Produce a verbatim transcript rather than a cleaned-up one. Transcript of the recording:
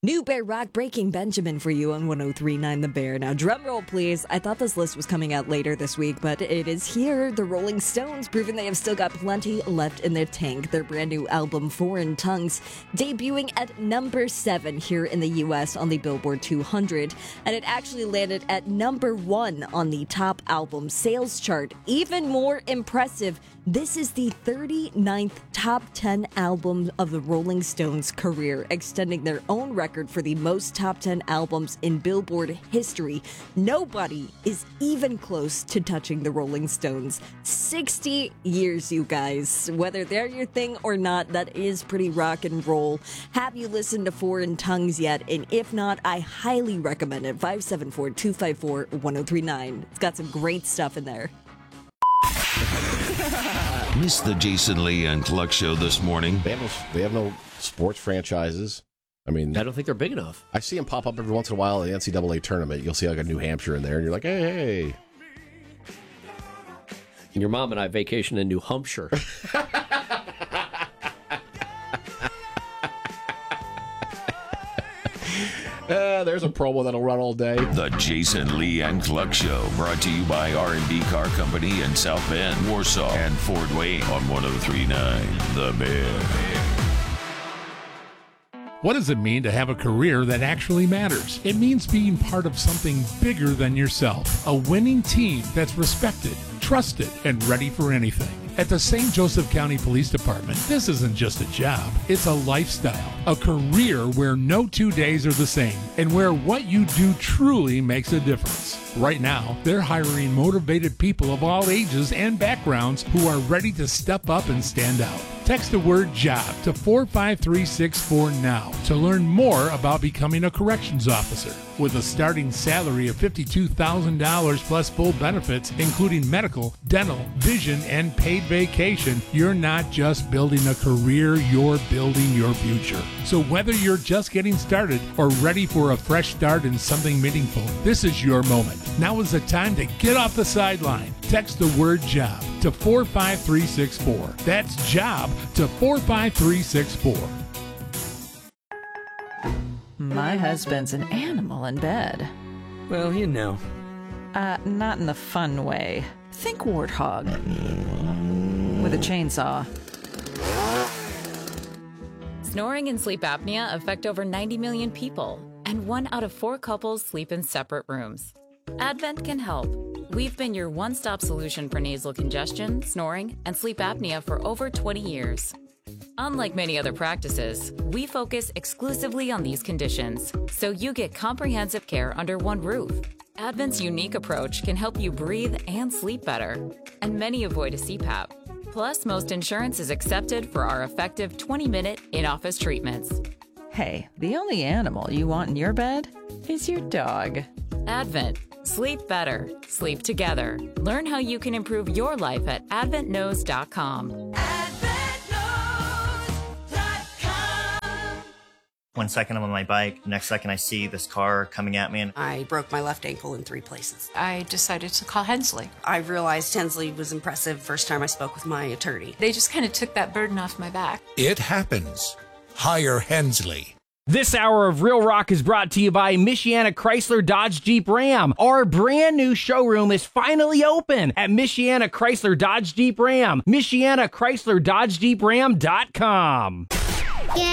New Bear Rock Breaking Benjamin for you on one oh three point nine The Bear. Now, drum roll, please. I thought this list was coming out later this week, but it is here. The Rolling Stones, proving they have still got plenty left in their tank. Their brand new album, Foreign Tongues, debuting at number seven here in the U S on the Billboard two hundred. And it actually landed at number one on the top album sales chart. Even more impressive, this is the thirty-ninth top ten album of the Rolling Stones' career, extending their own record for the most top ten albums in Billboard history. Nobody is even close to touching the Rolling Stones. sixty years, you guys. Whether they're your thing or not, that is pretty rock and roll. Have you listened to Foreign Tongues yet? And if not, I highly recommend it. five seven four, two five four, one oh three nine. It's got some great stuff in there. Miss the Jason Lee and Cluck Show this morning? They have no, they have no sports franchises. I mean, I don't think they're big enough. I see them pop up every once in a while in the N C double A tournament. You'll see like a New Hampshire in there, and you're like, hey, hey. And your mom and I vacation in New Hampshire. Uh, there's a promo that'll run all day. The Jason Lee and Cluck Show, brought to you by R and D Car Company in South Bend, Warsaw, and Fort Wayne on one oh three point nine The Bear. What does it mean to have a career that actually matters? It means being part of something bigger than yourself. A winning team that's respected, trusted, and ready for anything. At the Saint Joseph County Police Department, this isn't just a job, it's a lifestyle, a career where no two days are the same, and where what you do truly makes a difference. Right now, they're hiring motivated people of all ages and backgrounds who are ready to step up and stand out. Text the word JOB to four five three six four now to learn more about becoming a corrections officer. With a starting salary of fifty-two thousand dollars plus full benefits, including medical, dental, vision, and paid vacation, you're not just building a career, you're building your future. So whether you're just getting started or ready for a fresh start in something meaningful, this is your moment. Now is the time to get off the sideline. Text the word JOB to four five three six four. That's JOB to four five three six four. My husband's an animal in bed. Well, you know. Uh, not in the fun way. Think warthog. With a chainsaw. Snoring and sleep apnea affect over ninety million people, and one out of four couples sleep in separate rooms. Advent can help. We've been your one-stop solution for nasal congestion, snoring, and sleep apnea for over twenty years. Unlike many other practices, we focus exclusively on these conditions, so you get comprehensive care under one roof. Advent's unique approach can help you breathe and sleep better, and many avoid a C PAP. Plus, most insurance is accepted for our effective twenty-minute in-office treatments. Hey, the only animal you want in your bed is your dog. Advent. Sleep better. Sleep together. Learn how you can improve your life at advent knows dot com. One second I'm on my bike, next second I see this car coming at me. And I broke my left ankle in three places. I decided to call Hensley. I realized Hensley was impressive first time I spoke with my attorney. They just kind of took that burden off my back. It happens. Hire Hensley. This hour of Real Rock is brought to you by Michiana Chrysler Dodge Jeep Ram. Our brand new showroom is finally open at Michiana Chrysler Dodge Jeep Ram. Michiana Chrysler Dodge Jeep Ram dot com.